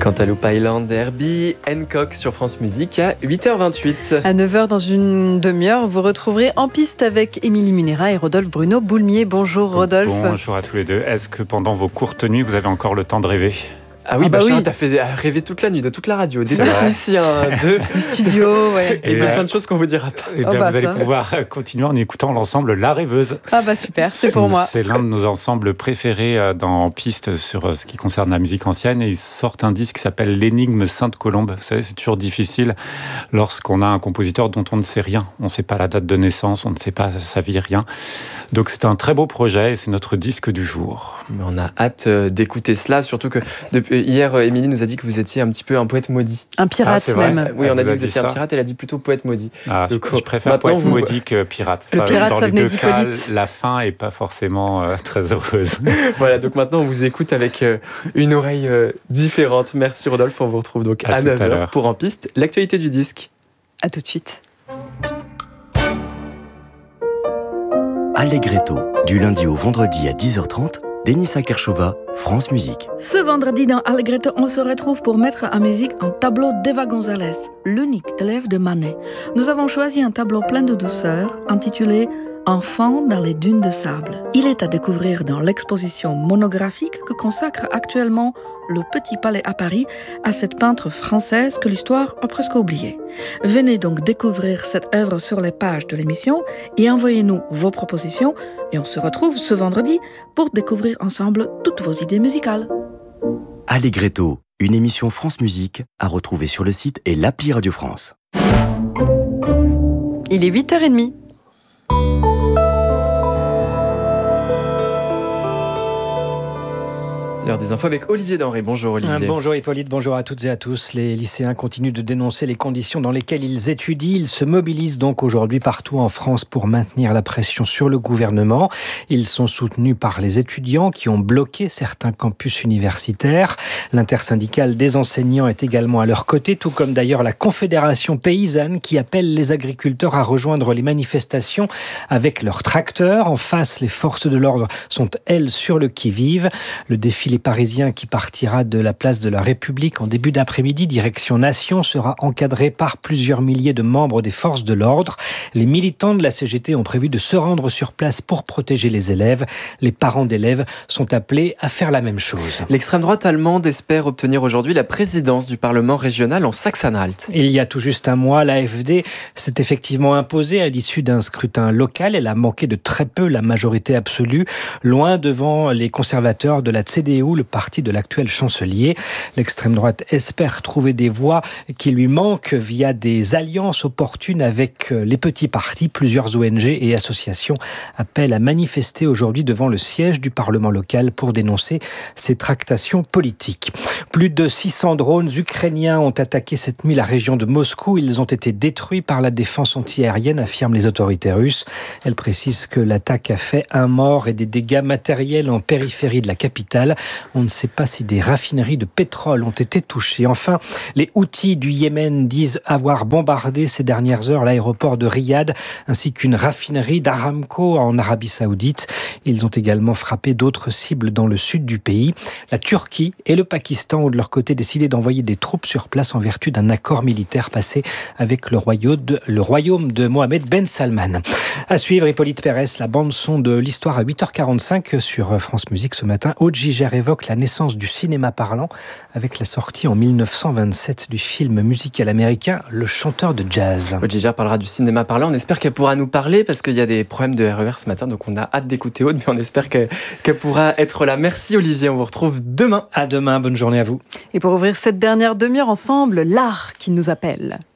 Cantaloupe Island, Herbie Hancock sur France Musique à 8h28. À 9h, dans une demi-heure, vous retrouverez En piste avec Émilie Munera et Rodolphe Bruno Boulmier. Bonjour Rodolphe. Bonjour à tous les deux. Est-ce que pendant vos courtes nuits, vous avez encore le temps de rêver ? Ah oui, oui. T'as fait rêver toute la nuit, de toute la radio, des techniciens, du studio, ouais. et de plein de choses qu'on vous dira pas. Vous allez pouvoir continuer en écoutant l'ensemble La Rêveuse. Ah bah super, c'est pour moi. C'est l'un de nos ensembles préférés dans Piste sur ce qui concerne la musique ancienne. Et ils sortent un disque qui s'appelle L'Énigme Sainte-Colombe. Vous savez, c'est toujours difficile lorsqu'on a un compositeur dont on ne sait rien. On ne sait pas la date de naissance, on ne sait pas sa vie, rien. Donc c'est un très beau projet et c'est notre disque du jour. Mais on a hâte d'écouter cela, surtout que depuis hier, Émilie nous a dit que vous étiez un petit peu un poète maudit. Un pirate même. Oui, on a dit que vous étiez un pirate, elle a dit plutôt poète maudit. Donc, je préfère poète maudit que pirate. Le pirate, dans ça les venait deux cas, d'Hippolyte. la fin n'est pas forcément très heureuse. Voilà, donc maintenant on vous écoute avec une oreille différente. Merci Rodolphe, on vous retrouve donc à 9h pour En piste, l'actualité du disque. À tout de suite. Allegretto, du lundi au vendredi à 10h30, Denisa Kershova, France Musique. Ce vendredi dans Allegretto, on se retrouve pour mettre en musique un tableau d'Eva González, l'unique élève de Manet. Nous avons choisi un tableau plein de douceur, intitulé « Enfant dans les dunes de sable ». Il est à découvrir dans l'exposition monographique que consacre actuellement le Petit Palais à Paris à cette peintre française que l'histoire a presque oubliée. Venez donc découvrir cette œuvre sur les pages de l'émission et envoyez-nous vos propositions et on se retrouve ce vendredi pour découvrir ensemble toutes vos idées musicales. Allegretto, une émission France Musique à retrouver sur le site et l'appli Radio France. Il est 8h30. L'heure des infos avec Olivier Denré. Bonjour Olivier. Bonjour Hippolyte, bonjour à toutes et à tous. Les lycéens continuent de dénoncer les conditions dans lesquelles ils étudient. Ils se mobilisent donc aujourd'hui partout en France pour maintenir la pression sur le gouvernement. Ils sont soutenus par les étudiants qui ont bloqué certains campus universitaires. L'intersyndicale des enseignants est également à leur côté, tout comme d'ailleurs la Confédération paysanne qui appelle les agriculteurs à rejoindre les manifestations avec leurs tracteurs. En face, les forces de l'ordre sont, elles, sur le qui-vive. Le défilé parisien qui partira de la place de la République en début d'après-midi, direction Nation, sera encadré par plusieurs milliers de membres des forces de l'ordre. Les militants de la CGT ont prévu de se rendre sur place pour protéger les élèves. Les parents d'élèves sont appelés à faire la même chose. L'extrême droite allemande espère obtenir aujourd'hui la présidence du Parlement régional en Saxe-Anhalt. Il y a tout juste un mois, l'AfD s'est effectivement imposée à l'issue d'un scrutin local. Elle a manqué de très peu la majorité absolue, loin devant les conservateurs de la CDU, le parti de l'actuel chancelier. L'extrême droite espère trouver des voix qui lui manquent via des alliances opportunes avec les petits partis. Plusieurs ONG et associations appellent à manifester aujourd'hui devant le siège du Parlement local pour dénoncer ces tractations politiques. Plus de 600 drones ukrainiens ont attaqué cette nuit la région de Moscou. Ils ont été détruits par la défense antiaérienne, affirment les autorités russes. Elles précisent que l'attaque a fait un mort et des dégâts matériels en périphérie de la capitale. On ne sait pas si des raffineries de pétrole ont été touchées. Enfin, les Houthis du Yémen disent avoir bombardé ces dernières heures l'aéroport de Riyad ainsi qu'une raffinerie d'Aramco en Arabie Saoudite. Ils ont également frappé d'autres cibles dans le sud du pays. La Turquie et le Pakistan ont de leur côté décidé d'envoyer des troupes sur place en vertu d'un accord militaire passé avec le royaume de Mohamed Ben Salman. À suivre, Hippolyte Pérès, la bande-son de l'histoire à 8h45 sur France Musique ce matin. Aude Gigère évoque la naissance du cinéma parlant avec la sortie en 1927 du film musical américain Le chanteur de jazz. Aude Gigère parlera du cinéma parlant. On espère qu'elle pourra nous parler parce qu'il y a des problèmes de RER ce matin, donc on a hâte d'écouter Aude, mais on espère qu'elle pourra être là. Merci Olivier, on vous retrouve demain. À demain, bonne journée à vous. Et pour ouvrir cette dernière demi-heure ensemble, l'art qui nous appelle.